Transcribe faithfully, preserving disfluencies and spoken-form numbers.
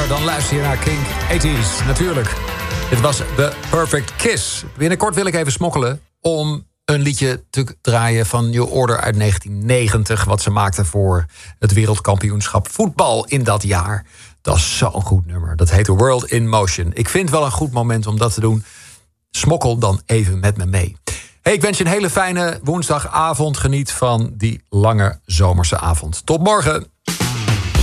dan luister je naar Kink tachtiger. Natuurlijk. Dit was The Perfect Kiss. Binnenkort wil ik even smokkelen om een liedje te draaien van New Order uit negentien negentig... wat ze maakten voor het wereldkampioenschap voetbal in dat jaar. Dat is zo'n goed nummer. Dat heet The World in Motion. Ik vind wel een goed moment om dat te doen. Smokkel dan even met me mee. Hey, ik wens je een hele fijne woensdagavond. Geniet van die lange zomerse avond. Tot morgen.